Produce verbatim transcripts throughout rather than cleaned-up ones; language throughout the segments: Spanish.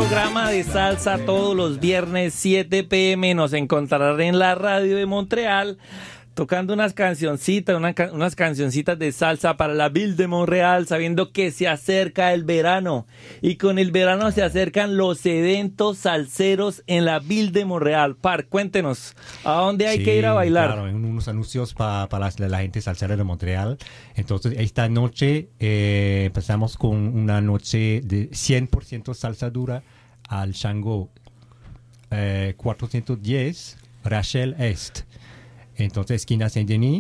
programa de salsa todos los viernes siete pe eme. Nos encontrarán en la radio de Montreal tocando unas cancioncitas, una, unas cancioncitas de salsa para la Ville de Montreal, sabiendo que se acerca el verano. Y con el verano se acercan los eventos salseros en la Ville de Montreal. Par, cuéntenos, ¿a dónde hay sí, que ir a bailar? Claro, en unos anuncios para pa la, la gente salsera de Montreal. Entonces, esta noche eh, empezamos con una noche de cien por ciento salsa dura al Shango eh, cuatrocientos diez Rachel Est. Entonces, esquina Saint-Denis,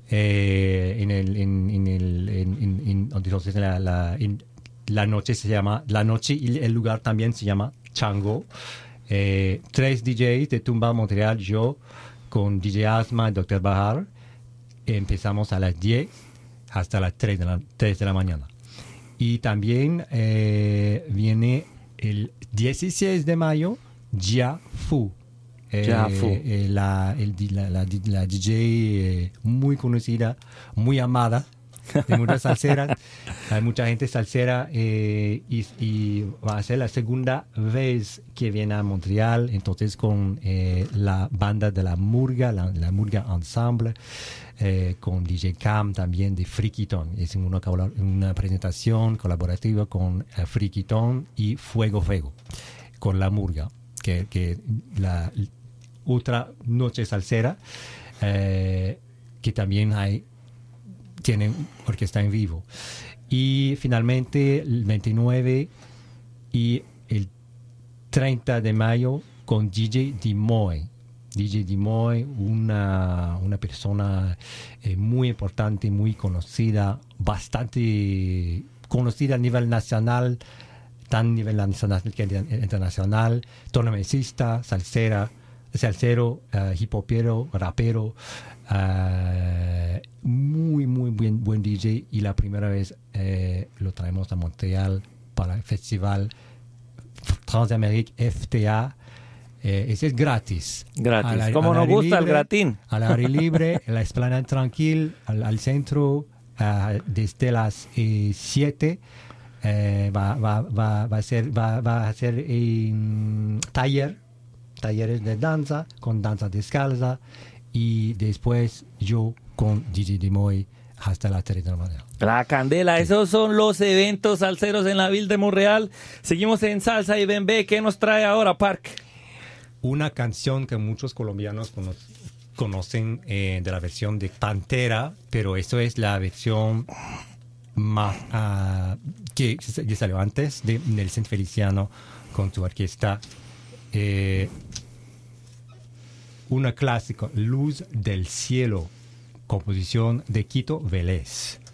eh, en el, en, en el, en, en, en, entonces la, la, en, la noche se llama, la noche y el lugar también se llama Chango. Eh, tres D Js de Tumba Montreal, yo con D J Asma y doctor Bahar. Empezamos a las diez hasta las tres de la, tres de la mañana. Y también eh, viene el dieciséis de mayo, Jia Fu. Eh, eh, la, el, la, la, la D J eh, muy conocida, muy amada de muchas salseras. Hay mucha gente salsera eh, y, y va a ser la segunda vez que viene a Montreal, entonces con eh, la banda de la Murga, la, la Murga Ensemble, eh, con D J Cam también de Friquiton. Es una, una presentación colaborativa con eh, Friquiton y Fuego Fuego con la Murga, que, que la otra noche salsera, eh, que también hay, tienen orquesta en vivo. Y finalmente el veintinueve y el treinta de mayo con D J Dimoy. D J Dimoy, una, una persona eh, muy importante, muy conocida, bastante conocida a nivel nacional, tan a nivel nacional que internacional, tornamesista, salsera, salsero, uh, hip hopero, rapero, uh, muy, muy buen, buen D J, y la primera vez eh, lo traemos a Montreal para el festival Transamérique F T A. Eh, ese es gratis. Gratis, la, como nos gusta libre, el gratín. Al aire libre, en la Esplanade Tranquil, al, al centro, uh, desde las siete. Eh, va, va, va, va a ser, va, va a ser un taller talleres de danza, con danza descalza, y después yo con D J Dimoy hasta la tres de la mañana. La candela, sí. Esos son los eventos salseros en la Ville de Montreal. Seguimos en Salsa y Bembé. ¿Qué nos trae ahora, Park? Una canción que muchos colombianos cono- conocen eh, de la versión de Pantera, pero eso es la versión más uh, que, que salió antes de Nelson Feliciano con su orquesta. Eh, una clásica, Luz del Cielo, composición de Quito Vélez.